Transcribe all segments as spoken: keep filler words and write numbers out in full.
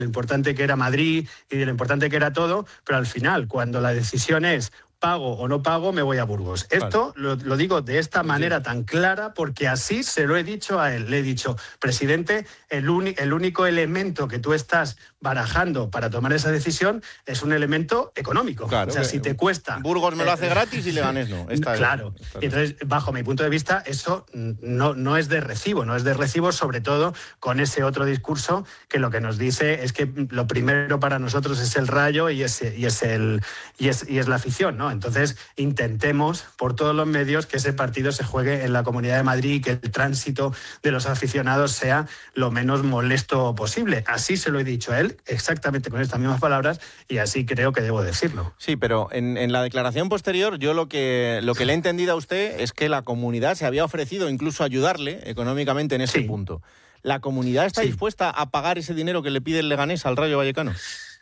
lo importante que era Madrid y de lo importante que era todo, pero al final, cuando la decisión es pago o no pago, me voy a Burgos. Esto lo, lo digo de esta manera tan clara porque así se lo he dicho a él. Le he dicho, presidente, el, el único elemento que tú estás barajando para tomar esa decisión es un elemento económico. Claro, o sea, si te cuesta... Burgos me lo hace eh, gratis y Leganés no. Esta claro. Es, esta Entonces, bajo mi punto de vista, eso no, no es de recibo. No es de recibo, sobre todo con ese otro discurso que lo que nos dice es que lo primero para nosotros es el Rayo y es, y es, el, y es, y es la afición, ¿no? Entonces, intentemos por todos los medios que ese partido se juegue en la Comunidad de Madrid y que el tránsito de los aficionados sea lo menos molesto posible. Así se lo he dicho a él, exactamente con estas mismas palabras, y así creo que debo decirlo. Sí, pero en, en la declaración posterior, yo lo que, lo que le he entendido a usted es que la comunidad se había ofrecido incluso ayudarle económicamente en ese Sí. punto. ¿La comunidad está Sí. dispuesta a pagar ese dinero que le pide el Leganés al Rayo Vallecano?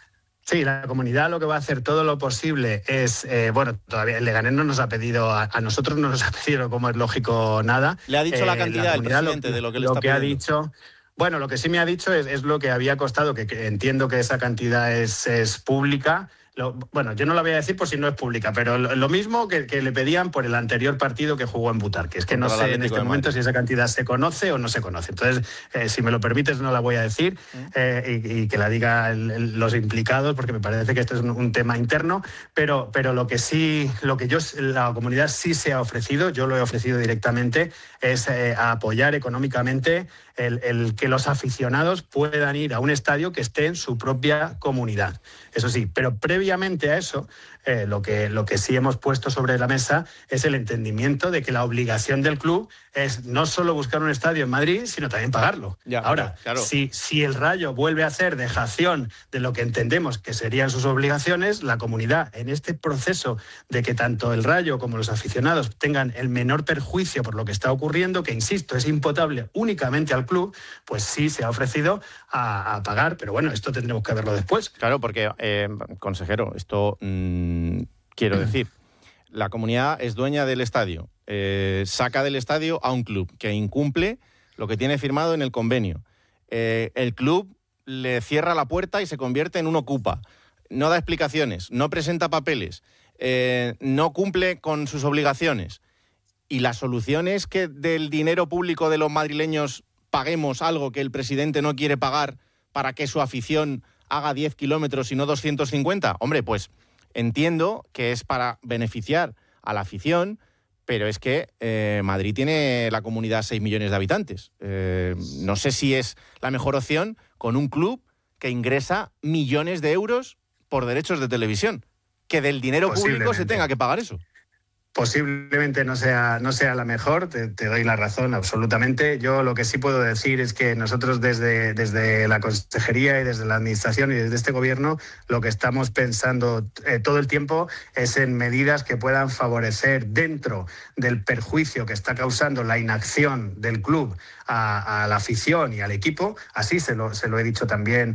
Sí, la comunidad lo que va a hacer todo lo posible es, eh, bueno, todavía el Leganés no nos ha pedido, a, a nosotros no nos ha pedido, como es lógico, nada. ¿Le ha dicho eh, la cantidad el presidente lo, de lo que le lo está que pidiendo? ha dicho? Bueno, lo que sí me ha dicho es, es lo que había costado, que, que entiendo que esa cantidad es, es pública. Lo, bueno, yo no la voy a decir por si no es pública, pero lo, lo mismo que, que le pedían por el anterior partido que jugó en Butarque. Es que no sé en este momento si esa cantidad se conoce o no se conoce. Entonces, eh, si me lo permites, no la voy a decir eh, y, y que la diga el, el, los implicados, porque me parece que esto es un, un tema interno. Pero, pero lo que sí, lo que yo, la comunidad sí se ha ofrecido, yo lo he ofrecido directamente, es eh, a apoyar económicamente el, el que los aficionados puedan ir a un estadio que esté en su propia comunidad. Eso sí, pero previamente a eso, eh, lo que, lo que sí hemos puesto sobre la mesa es el entendimiento de que la obligación del club es no solo buscar un estadio en Madrid, sino también pagarlo. Ya, Ahora, claro. si, si el Rayo vuelve a hacer dejación de lo que entendemos que serían sus obligaciones, la comunidad, en este proceso de que tanto el Rayo como los aficionados tengan el menor perjuicio por lo que está ocurriendo, que insisto, es imputable únicamente al club, pues sí se ha ofrecido a, a pagar, pero bueno, esto tendremos que verlo después. Claro, porque, eh, consejero, esto mmm, quiero decir, la comunidad es dueña del estadio, eh, saca del estadio a un club que incumple lo que tiene firmado en el convenio. Eh, el club le cierra la puerta y se convierte en un ocupa. No da explicaciones, no presenta papeles, eh, no cumple con sus obligaciones. Y la solución es que del dinero público de los madrileños paguemos algo que el presidente no quiere pagar para que su afición haga diez kilómetros y no doscientos cincuenta. Hombre, pues entiendo que es para beneficiar a la afición, pero es que eh, Madrid tiene la comunidad seis millones de habitantes. Eh, no sé si es la mejor opción con un club que ingresa millones de euros por derechos de televisión. Que del dinero público se tenga que pagar eso. Posiblemente no sea, no sea la mejor, te, te doy la razón absolutamente. Yo lo que sí puedo decir es que nosotros desde, desde la Consejería y desde la Administración y desde este Gobierno lo que estamos pensando eh, todo el tiempo es en medidas que puedan favorecer dentro del perjuicio que está causando la inacción del club a, a la afición y al equipo. Así se lo, se lo he dicho también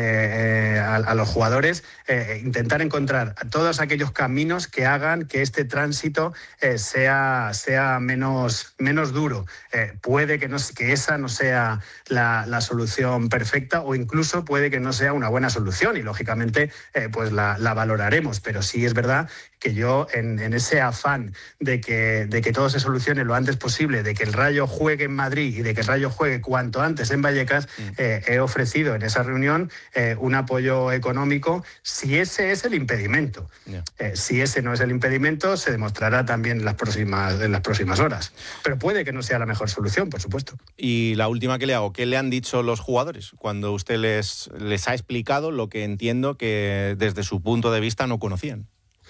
eh, eh, a, a los jugadores, eh, intentar encontrar todos aquellos caminos que hagan que este tránsito Eh, sea, sea menos, menos duro. Eh, puede que, no, que esa no sea la, la solución perfecta o incluso puede que no sea una buena solución y lógicamente eh, pues la, la valoraremos, pero sí es verdad que yo en, en ese afán de que, de que todo se solucione lo antes posible, de que el Rayo juegue en Madrid y de que el Rayo juegue cuanto antes en Vallecas, eh, he ofrecido en esa reunión eh, un apoyo económico si ese es el impedimento. Yeah. Eh, si ese no es el impedimento, se demostrará también en las próximas, en las próximas horas. Pero puede que no sea la mejor solución, por supuesto. Y la última que le hago, ¿qué le han dicho los jugadores cuando usted les, les ha explicado lo que entiendo que desde su punto de vista no conocían?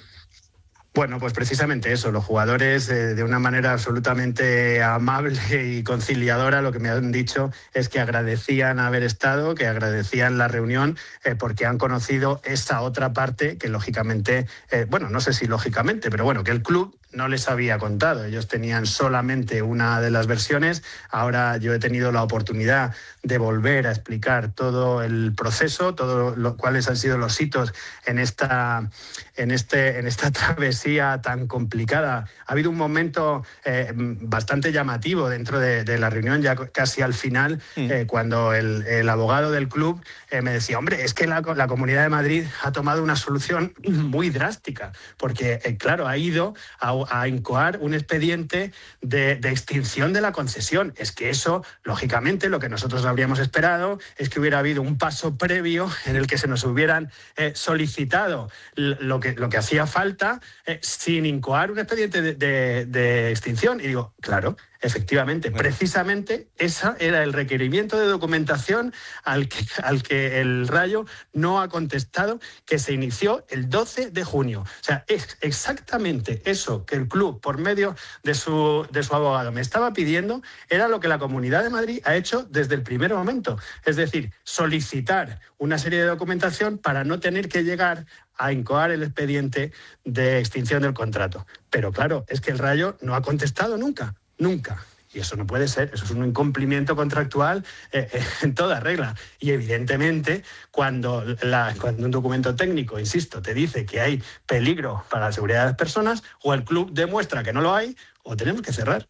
Bueno, pues precisamente eso, los jugadores eh, de una manera absolutamente amable y conciliadora lo que me han dicho es que agradecían haber estado, que agradecían la reunión eh, porque han conocido esa otra parte que lógicamente, eh, bueno, no sé si lógicamente, pero bueno, que el club no les había contado. Ellos tenían solamente una de las versiones. Ahora yo he tenido la oportunidad de volver a explicar todo el proceso, todo lo cuáles han sido los hitos en esta, en este, en esta travesía travesía tan complicada. Ha habido un momento eh, bastante llamativo dentro de, de la reunión, ya casi al final, mm. eh, cuando el, el abogado del club eh, me decía, hombre, es que la, la Comunidad de Madrid ha tomado una solución muy drástica, porque, eh, claro, ha ido a, a incoar un expediente de, de extinción de la concesión. Es que eso, lógicamente, lo que nosotros habríamos esperado es que hubiera habido un paso previo en el que se nos hubieran eh, solicitado lo que, lo que hacía falta eh, sin incoar un expediente de, de, de extinción. Y digo, claro, efectivamente, bueno. precisamente ese era el requerimiento de documentación al que, al que el Rayo no ha contestado, que se inició el doce de junio. O sea, es exactamente eso que el club, por medio de su, de su abogado, me estaba pidiendo, era lo que la Comunidad de Madrid ha hecho desde el primer momento. Es decir, solicitar una serie de documentación para no tener que llegar a incoar el expediente de extinción del contrato. Pero claro, es que el Rayo no ha contestado nunca. Nunca. Y eso no puede ser, eso es un incumplimiento contractual eh, eh, en toda regla. Y evidentemente, cuando, la, cuando un documento técnico, insisto, te dice que hay peligro para la seguridad de las personas, o el club demuestra que no lo hay, o tenemos que cerrar.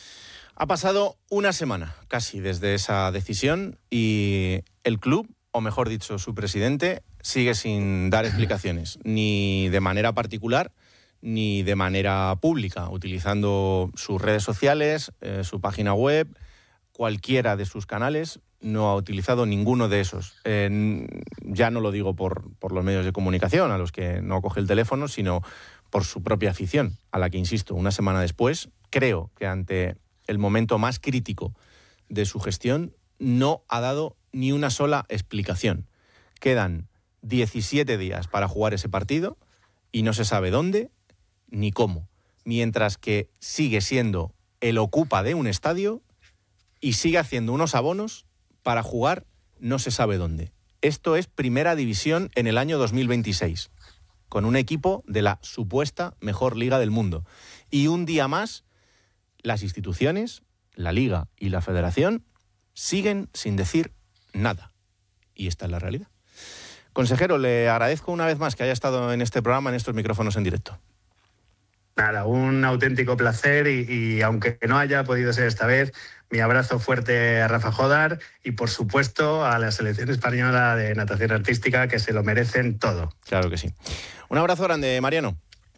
Ha pasado una semana casi desde esa decisión y el club, o mejor dicho, su presidente, sigue sin dar explicaciones, ni de manera particular, ni de manera pública, utilizando sus redes sociales, eh, su página web, cualquiera de sus canales. No ha utilizado ninguno de esos. Eh, ya no lo digo por, por los medios de comunicación, a los que no coge el teléfono, sino por su propia afición, a la que, insisto, una semana después, creo que ante el momento más crítico de su gestión, no ha dado ni una sola explicación. Quedan diecisiete días para jugar ese partido y no se sabe dónde ni cómo, mientras que sigue siendo el ocupa de un estadio y sigue haciendo unos abonos para jugar no se sabe dónde. Esto es Primera División en el año dos mil veintiséis, con un equipo de la supuesta mejor liga del mundo. Y un día más, las instituciones, la Liga y la Federación, siguen sin decir nada. Y esta es la realidad. Consejero, le agradezco una vez más que haya estado en este programa, en estos micrófonos en directo. Nada, un auténtico placer y, y aunque no haya podido ser esta vez, mi abrazo fuerte a Rafa Jodar y, por supuesto, a la selección española de natación artística, que se lo merecen todo. Claro que sí. Un abrazo grande, Mariano.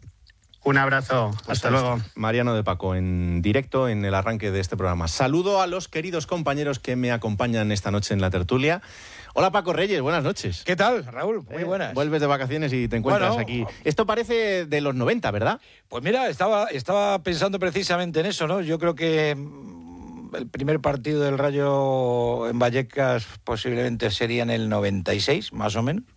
Un abrazo. Hasta, Hasta luego. Mariano de Paco, en directo en el arranque de este programa. Saludo a los queridos compañeros que me acompañan esta noche en la tertulia. Hola, Paco Reyes, buenas noches. ¿Qué tal, Raúl? Muy buenas. Eh, vuelves de vacaciones y te encuentras bueno, aquí. Esto parece de los noventa, ¿verdad? Pues mira, estaba, estaba pensando precisamente en eso, ¿no? Yo creo que el primer partido del Rayo en Vallecas posiblemente sería en el noventa y seis, más o menos.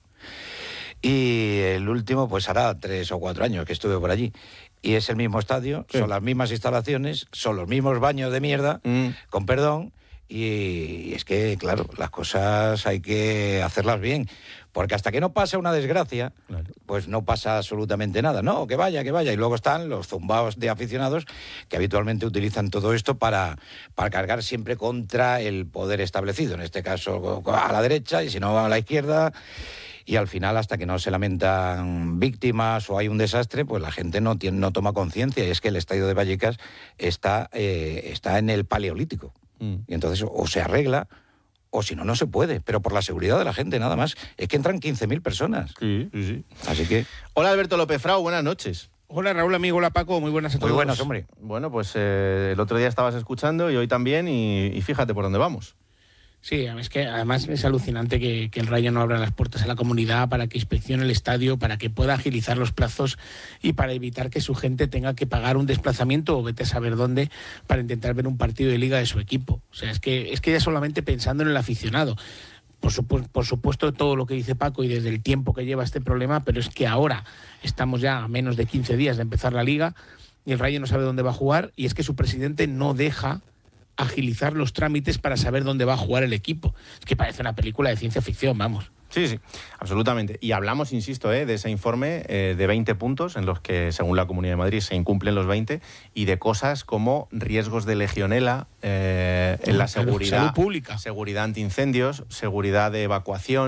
Y el último, pues hará tres o cuatro años que estuve por allí. Y es el mismo estadio, sí. Son las mismas instalaciones, son los mismos baños de mierda, mm. con perdón. Y es que, claro, las cosas hay que hacerlas bien. Porque hasta que no pasa una desgracia, claro, pues no pasa absolutamente nada. No, que vaya, que vaya. Y luego están los zumbaos de aficionados que habitualmente utilizan todo esto para, para cargar siempre contra el poder establecido. En este caso a la derecha y si no a la izquierda. Y al final, hasta que no se lamentan víctimas o hay un desastre, pues la gente no, tiene, no toma conciencia. Y es que el estadio de Vallecas está, eh, está en el Paleolítico. Mm. Y entonces o se arregla o si no, no se puede. Pero por la seguridad de la gente, nada más. Es que entran quince mil personas. Sí, sí, sí. Así que... Hola, Alberto López Frau, buenas noches. Hola, Raúl, amigo. Hola, Paco. Muy buenas a todos. Muy buenas, hombre. Bueno, pues eh, el otro día estabas escuchando y hoy también y, y fíjate por dónde vamos. Sí, es que además es alucinante que, que el Rayo no abra las puertas a la comunidad para que inspeccione el estadio, para que pueda agilizar los plazos y para evitar que su gente tenga que pagar un desplazamiento o vete a saber dónde para intentar ver un partido de liga de su equipo. O sea, es que, es que ya solamente pensando en el aficionado. Por supuesto, por supuesto, todo lo que dice Paco y desde el tiempo que lleva este problema, pero es que ahora estamos ya a menos de quince días de empezar la liga y el Rayo no sabe dónde va a jugar y es que su presidente no deja agilizar los trámites para saber dónde va a jugar el equipo. Es que parece una película de ciencia ficción, vamos. Sí, sí, absolutamente. Y hablamos, insisto, eh, de ese informe eh, de veinte puntos en los que, según la Comunidad de Madrid, se incumplen los veinte y de cosas como riesgos de legionela eh, en la seguridad, salud pública, seguridad antiincendios, seguridad de evacuación.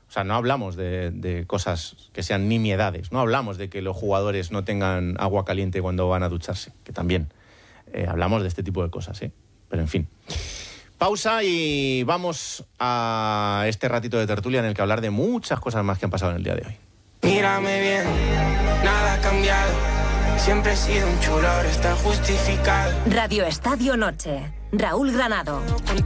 O sea, no hablamos de, de cosas que sean nimiedades, no hablamos de que los jugadores no tengan agua caliente cuando van a ducharse, que también eh, hablamos de este tipo de cosas, ¿eh? Pero en fin. Pausa y vamos a este ratito de tertulia en el que hablar de muchas cosas más que han pasado en el día de hoy. Mírame bien, nada ha cambiado. Siempre he sido un chulo, ahora está justificado. Radio Estadio Noche. Raúl Granado.